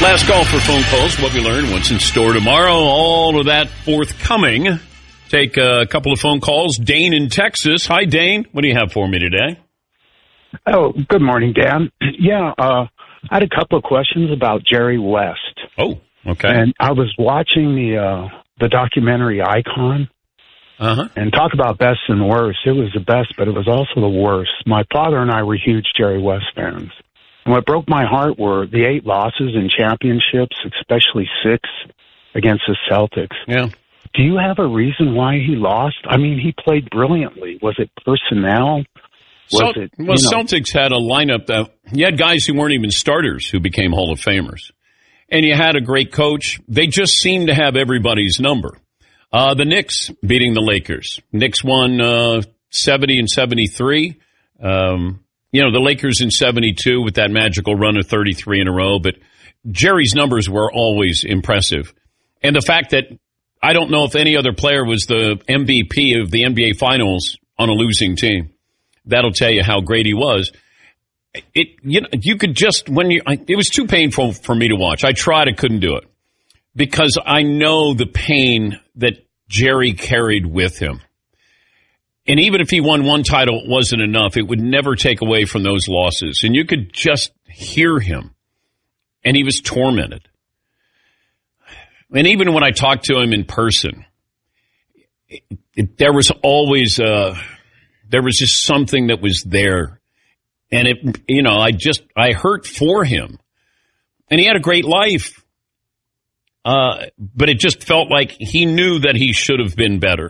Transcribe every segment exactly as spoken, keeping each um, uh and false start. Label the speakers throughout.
Speaker 1: Last call for phone calls. What we learned, what's in store tomorrow, all of that forthcoming. Take a couple of phone calls. Dane in Texas. Hi, Dane. What do you have for me today?
Speaker 2: Oh, good morning, Dan. Yeah, uh, I had a couple of questions about Jerry West.
Speaker 1: Oh, okay.
Speaker 2: And I was watching the uh, the documentary Icon.
Speaker 1: Uh-huh.
Speaker 2: And talk about best and worst. It was the best, but it was also the worst. My father and I were huge Jerry West fans. And what broke my heart were the eight losses in championships, especially six against the Celtics.
Speaker 1: Yeah.
Speaker 2: Do you have a reason why he lost? I mean, he played brilliantly. Was it personnel? Was
Speaker 1: so,
Speaker 2: it,
Speaker 1: well,
Speaker 2: know,
Speaker 1: Celtics had a lineup that you had guys who weren't even starters who became Hall of Famers. And you had a great coach. They just seemed to have everybody's number. Uh, the Knicks beating the Lakers. Knicks won uh, seventy and seventy-three. Um, you know, the Lakers in seventy-two with that magical run of thirty-three in a row. But Jerry's numbers were always impressive. And the fact that I don't know if any other player was the M V P of the N B A Finals on a losing team. That'll tell you how great he was. It, you know, you could just, when you, I, it was too painful for me to watch. I tried, I couldn't do it because I know the pain that Jerry carried with him. And even if he won one title, it wasn't enough. It would never take away from those losses. And you could just hear him. And he was tormented. And even when I talked to him in person, it, it, there was always uh there was just something that was there. And it, you know, I just, I hurt for him. And he had a great life. Uh, but it just felt like he knew that he should have been better.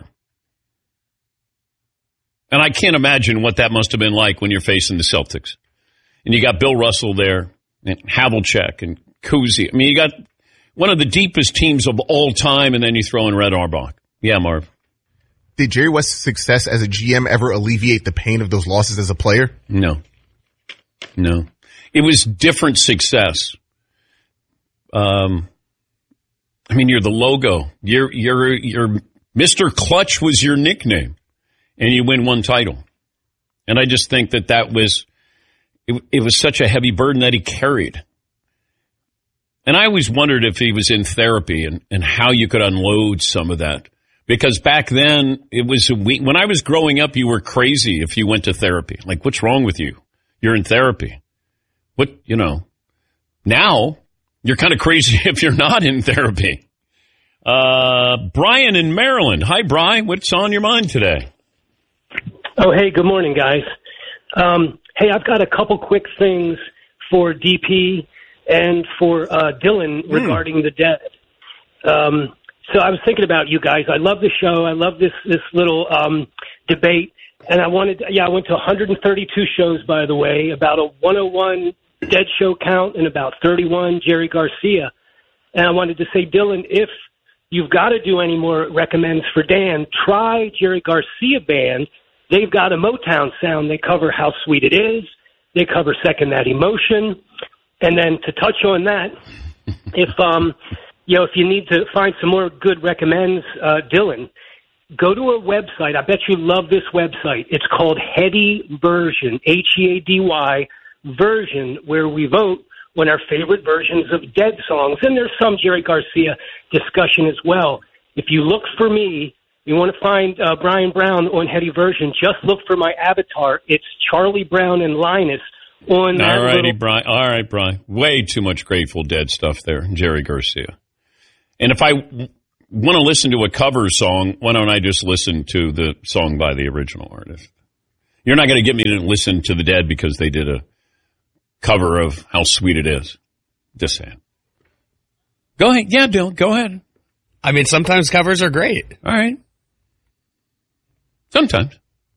Speaker 1: And I can't imagine what that must have been like when you're facing the Celtics. And you got Bill Russell there, and Havlicek, and Cousy. I mean, you got one of the deepest teams of all time, and then you throw in Red Auerbach. Yeah, Marv.
Speaker 3: Did Jerry West's success as a G M ever alleviate the pain of those losses as a player?
Speaker 1: No. No. It was different success. Um, I mean, you're the logo. You're, you're, you're, Mister Clutch was your nickname, and you win one title. And I just think that that was, it, it was such a heavy burden that he carried. And I always wondered if he was in therapy and, and how you could unload some of that. Because back then, it was a week. When I was growing up, you were crazy if you went to therapy. Like, what's wrong with you? You're in therapy. What, you know, now you're kind of crazy if you're not in therapy. Uh, Brian in Maryland. Hi, Brian. What's on your mind today?
Speaker 4: Oh, hey, good morning, guys. Um, hey, I've got a couple quick things for D P and for uh, Dylan regarding mm. the dead. Um So I was thinking about you guys. I love the show. I love this this little um, debate. And I wanted, to, yeah, I went to one hundred thirty-two shows, by the way, about a one oh one dead show count and about thirty-one Jerry Garcia. And I wanted to say, Dylan, if you've got to do any more recommends for Dan, try Jerry Garcia Band. They've got a Motown sound. They cover How Sweet It Is. They cover Second That Emotion. And then to touch on that, if um. You know, if you need to find some more good recommends, uh, Dylan, go to a website. I bet you love this website. It's called Heady Version, H E A D Y Version, where we vote on our favorite versions of Dead songs. And there's some Jerry Garcia discussion as well. If you look for me, you want to find uh, Brian Brown on Heady Version, just look for my avatar. It's Charlie Brown and Linus. On that
Speaker 1: All righty,
Speaker 4: little-
Speaker 1: Brian. All right, Brian. Way too much Grateful Dead stuff there, Jerry Garcia. And if I w- want to listen to a cover song, why don't I just listen to the song by the original artist? You're not going to get me to listen to the Dead because they did a cover of How Sweet It Is. Just saying. Go ahead. Yeah, Dylan, go ahead.
Speaker 5: I mean, sometimes covers are great.
Speaker 1: All right. Sometimes.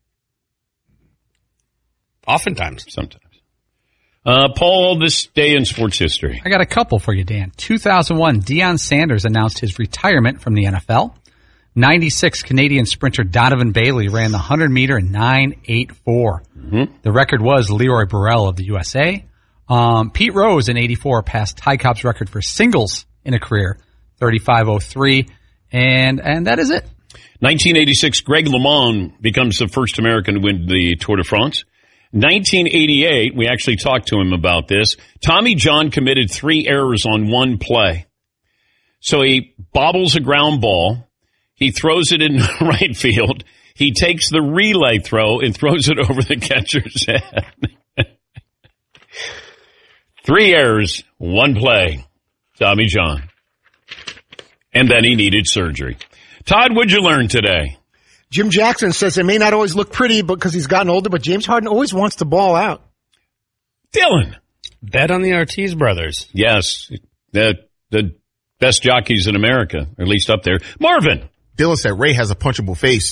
Speaker 5: Oftentimes.
Speaker 1: Sometimes. Uh, Paul, this day in sports history.
Speaker 6: I got a couple for you, Dan. two thousand one, Deion Sanders announced his retirement from the N F L. ninety-six, Canadian sprinter Donovan Bailey ran the one hundred meter in nine eighty-four. Mm-hmm. The record was Leroy Burrell of the U S A. Um, Pete Rose in eighty-four passed Ty Cobb's record for singles in a career, thirty-five oh three. And, and that is it.
Speaker 1: nineteen eighty-six, Greg LeMond becomes the first American to win the Tour de France. nineteen eighty-eight, we actually talked to him about this. Tommy John committed three errors on one play. So he bobbles a ground ball. He throws it in right field. He takes the relay throw and throws it over the catcher's head. Three errors, one play. Tommy John. And then he needed surgery. Todd, what'd you learn today?
Speaker 7: Jim Jackson says it may not always look pretty because he's gotten older, but James Harden always wants to ball out.
Speaker 1: Dylan.
Speaker 5: Bet on the Ortiz brothers.
Speaker 1: Yes. The, the best jockeys in America, or at least up there. Marvin.
Speaker 3: Dylan said Ray has a punchable face.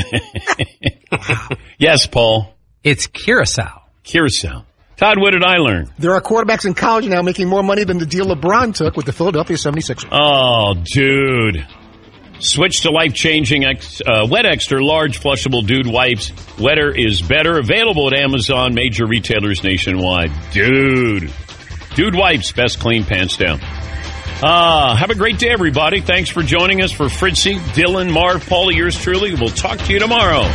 Speaker 1: Yes, Paul.
Speaker 6: It's Curacao.
Speaker 1: Curacao. Todd, what did I learn?
Speaker 7: There are quarterbacks in college now making more money than the deal LeBron took with the Philadelphia seventy-sixers.
Speaker 1: Oh, dude. Switch to life-changing ex, uh, Wet Extra large flushable dude wipes. Wetter is better. Available at Amazon, major retailers nationwide. Dude. Dude wipes. Best clean pants down. Uh, have a great day, everybody. Thanks for joining us. For Fritzy, Dylan, Marv, Paulie, yours truly. We'll talk to you tomorrow.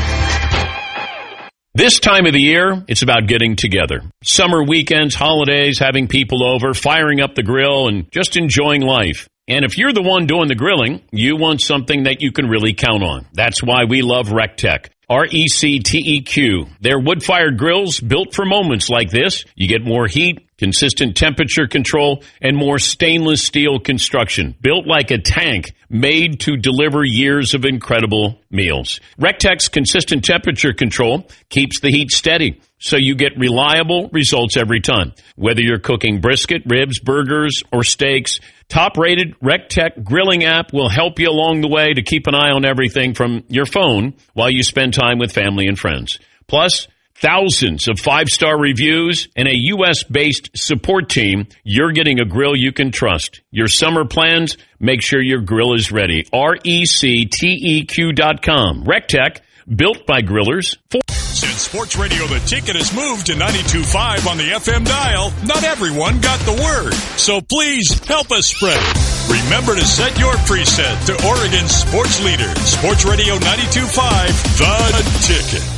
Speaker 1: This time of the year, it's about getting together. Summer weekends, holidays, having people over, firing up the grill, and just enjoying life. And if you're the one doing the grilling, you want something that you can really count on. That's why we love RecTech. R E C T E Q. They're wood-fired grills built for moments like this. You get more heat, consistent temperature control, and more stainless steel construction. Built like a tank, made to deliver years of incredible meals. RecTech's consistent temperature control keeps the heat steady, so you get reliable results every time. Whether you're cooking brisket, ribs, burgers, or steaks, top-rated RecTech grilling app will help you along the way to keep an eye on everything from your phone while you spend time with family and friends. Plus, thousands of five-star reviews and a U S-based support team. You're getting a grill you can trust. Your summer plans, make sure your grill is ready. R E C T E Q dot com. RecTech, built by grillers. For-
Speaker 8: Since Sports Radio The Ticket has moved to ninety-two point five on the F M dial, not everyone got the word. So please help us spread it. Remember to set your preset to Oregon's sports leader, Sports Radio ninety-two point five, The Ticket.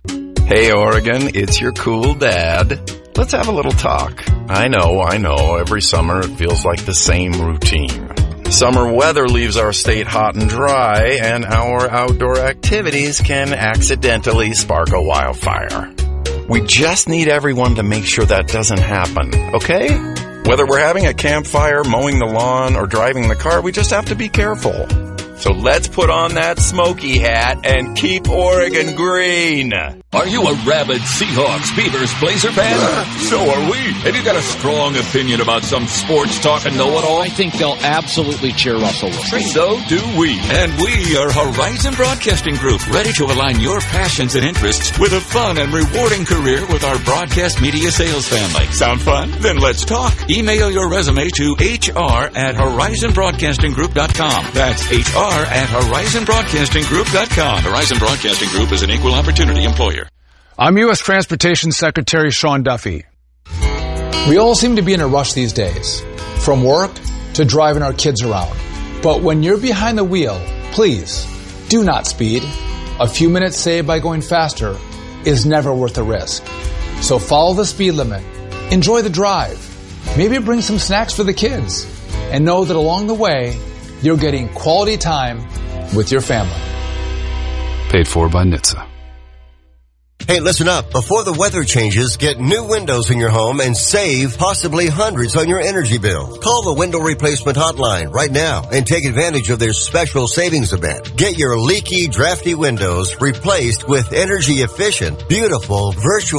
Speaker 9: Hey Oregon, it's your cool dad. Let's have a little talk. I know, I know, every summer it feels like the same routine. Summer weather leaves our state hot and dry, and our outdoor activities can accidentally spark a wildfire. We just need everyone to make sure that doesn't happen, okay? Whether we're having a campfire, mowing the lawn, or driving the car, we just have to be careful. So let's put on that smoky hat and keep Oregon green.
Speaker 10: Are you a rabid Seahawks, Beavers, Blazer fan? So are we. Have you got a strong opinion about some sports talk and know-it-all?
Speaker 11: I think they'll absolutely cheer Russell Wilson.
Speaker 10: So do we. And we are Horizon Broadcasting Group, ready to align your passions and interests with a fun and rewarding career with our broadcast media sales family. Sound fun? Then let's talk. Email your resume to H R at horizon broadcasting group dot com. That's H R at horizon broadcasting group dot com. Horizon Broadcasting Group is an equal opportunity employer.
Speaker 12: I'm U S Transportation Secretary Sean Duffy. We all seem to be in a rush these days, from work to driving our kids around. But when you're behind the wheel, please do not speed. A few minutes saved by going faster is never worth the risk. So follow the speed limit, enjoy the drive, maybe bring some snacks for the kids, and know that along the way, you're getting quality time with your family.
Speaker 13: Paid for by N H T S A.
Speaker 14: Hey, listen up. Before the weather changes, get new windows in your home and save possibly hundreds on your energy bill. Call the Window Replacement Hotline right now and take advantage of their special savings event. Get your leaky, drafty windows replaced with energy efficient, beautiful, virtual